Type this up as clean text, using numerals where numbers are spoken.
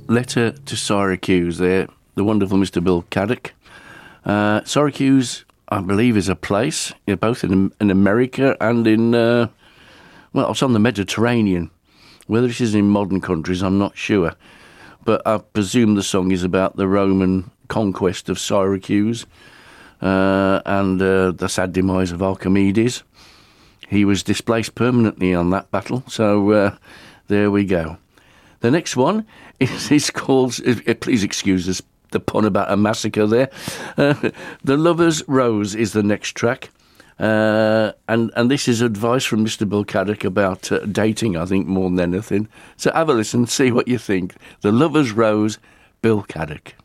Letter to Syracuse there, the wonderful Mr. Bill Caddick. Syracuse, I believe, is a place, both in America and in, it's on the Mediterranean. Whether it is in modern countries, I'm not sure. But I presume the song is about the Roman conquest of Syracuse and the sad demise of Archimedes. He was displaced permanently on that battle, so there we go. The next one is called, please excuse us, the pun about a massacre there. The Lover's Rose is the next track. And this is advice from Mr. Bill Caddick about dating, I think, more than anything. So have a listen, see what you think. The Lover's Rose, Bill Caddick.